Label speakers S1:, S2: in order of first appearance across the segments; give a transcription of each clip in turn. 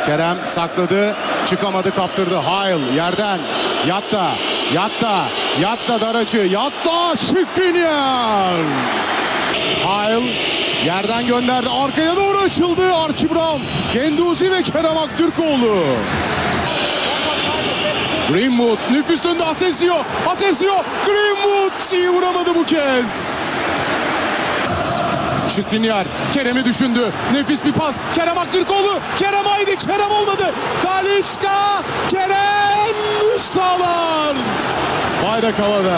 S1: Kerem sakladı, çıkamadı, kaptırdı. Hayl yerden, Yatta Daracı, Yatta Skriniar. Hayl yerden gönderdi, arkaya doğru açıldı. Archie Brown, Guendouzi ve Kerem Aktürkoğlu. Greenwood nüfus önünde, Asensio, Greenwood iyi vuramadı bu kez. Skriniar Kerem'i düşündü. Nefis bir pas. Kerem Aktürkoğlu. Kerem haydi. Kerem olmadı. Talisca. Kerem üst sağlar. Bayrak havada.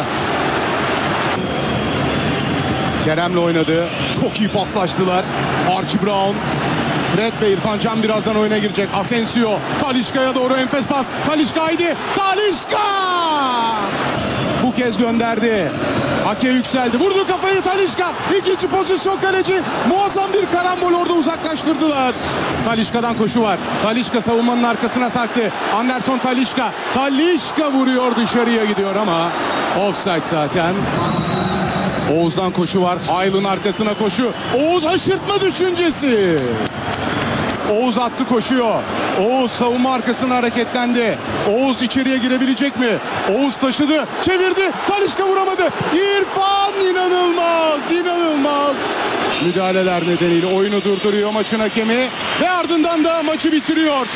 S1: Kerem'le oynadı. Çok iyi paslaştılar. Archie Brown. Fred ve İrfan Can birazdan oyuna girecek. Asensio. Talisca'ya doğru enfes pas. Talisca haydi. Talisca! Bu kez gönderdi. Ake yükseldi. Vurdu kafayı Talisca. İkinci pozisyon kaleci. Muazzam bir karambol orada uzaklaştırdılar. Talisca'dan koşu var. Talisca savunmanın arkasına sarktı. Anderson Talisca. Talisca vuruyor, dışarıya gidiyor ama offside zaten. Oğuz'dan koşu var. Hayl'ın arkasına koşu. Oğuz aşırtma düşüncesi. Oğuz attı, koşuyor. Oğuz savunma arkasına hareketlendi. Oğuz içeriye girebilecek mi? Oğuz taşıdı, çevirdi. Talisca vuramadı. İrfan inanılmaz. Müdahaleler nedeniyle oyunu durduruyor maçın hakemi ve ardından da maçı bitiriyor.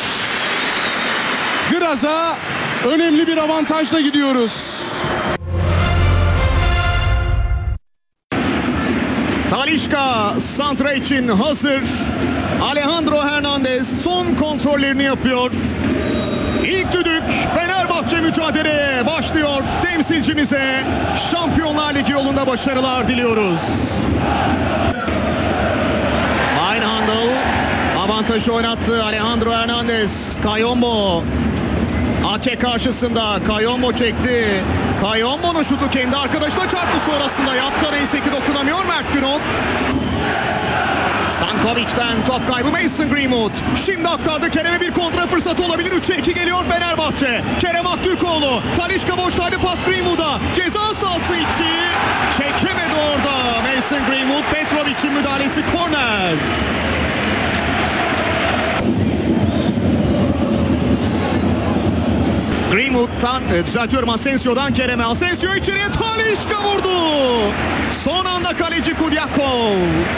S1: Graz'a önemli bir avantajla gidiyoruz.
S2: Talisca santra için hazır. Alejandro Hernandez son kontrollerini yapıyor. İlk düdük, Fenerbahçe mücadeleye başlıyor. Temsilcimize Şampiyonlar Ligi yolunda başarılar diliyoruz. Eindhoven avantajı oynattı. Alejandro Hernandez. Kayombo. Ake karşısında. Kayombo çekti. Kayombo'nun şutu kendi arkadaşına çarptı sonrasında. Yatta neyse ki dokunamıyor Mert Günok. Stankovic'den top kaybı Mason Greenwood. Şimdi aktardı, Kerem'e bir kontra fırsatı olabilir. 3'e 2 geliyor Fenerbahçe. Kerem Aktürkoğlu. Talisca boştaydı, pas Greenwood'a. Ceza sahası içi. Çekemedi orada Mason Greenwood. Petrovic'in müdahalesi, korner. Greenwood'dan düzeltiyorum, Asensio'dan Kerem'e. Asensio içeriye, Talisca vurdu. Son anda kaleci Kudyakov.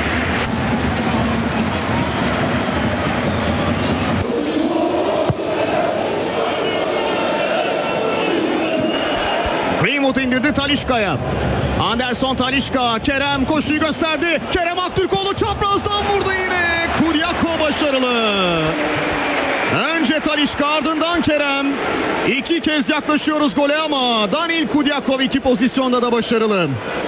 S2: Greenwood indirdi Talisca'ya. Anderson Talisca. Kerem koşuyu gösterdi. Kerem Aktürkoğlu çaprazdan vurdu yine. Kudyakov başarılı. Önce Talisca, ardından Kerem. 2 kez yaklaşıyoruz gole ama Danil Kudyakov 2 pozisyonda da başarılı.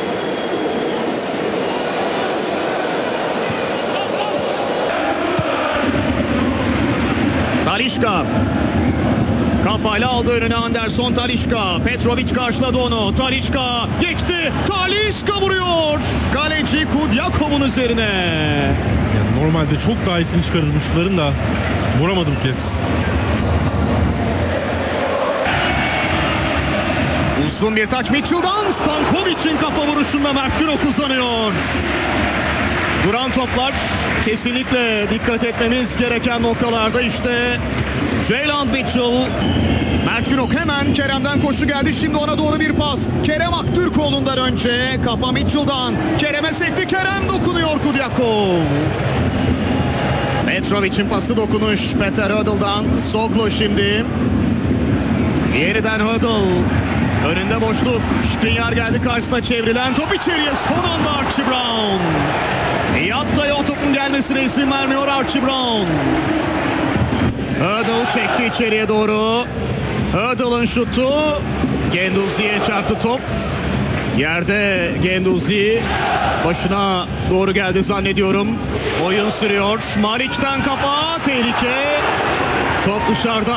S2: Talisca. Kafayla aldı önüne Anderson Talisca. Petrovic karşıladı onu. Talisca geçti. Talisca vuruyor. Kaleci Kudyakov'un üzerine.
S3: Yani normalde çok daha iyisini çıkarır bu şutların da vuramadı bu kez.
S2: Uzun bir taç Mitchell'dan, Stankovic'in kafa vuruşunda Mert Günok uzanıyor. Duran toplar kesinlikle dikkat etmemiz gereken noktalarda. İşte Jayland Mitchell. Mert Günok hemen Kerem'den koşu geldi. Şimdi ona doğru bir pas. Kerem Aktürkoğlu'ndan önce kafa Mitchell'dan. Kerem'e sekti. Kerem dokunuyor Kudyakov. Petrovic'in pası dokunuş. Peter Hödel'dan. Soglo şimdi. Yeniden Hödel. Önünde boşluk. Skriniar geldi karşısına, çevrilen top içeriye. Son anda Archie Brown. Yatta'ya o topun gelmesine izin vermiyor Archie Brown. Hödel çekti içeriye doğru. Hödel'ın şutu. Guendouzi'ye çarptı top. Yerde Guendouzi. Başına doğru geldi zannediyorum. Oyun sürüyor. Maric'ten kafa. Tehlike. Top dışarıda.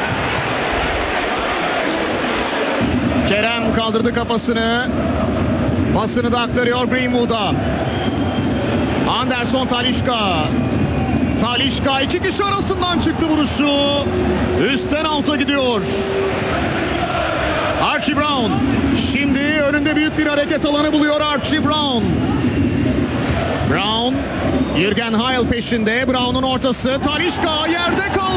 S2: Kerem kaldırdı kafasını. Pasını da aktarıyor Greenwood'a. Anderson Talisca. Talisca 2 kişi arasından çıktı vuruşu. Üstten alta gidiyor. Archie Brown. Şimdi önünde büyük bir hareket alanı buluyor Archie Brown. Brown. Jürgen Hayl peşinde. Brown'un ortası. Talisca yerde kaldı.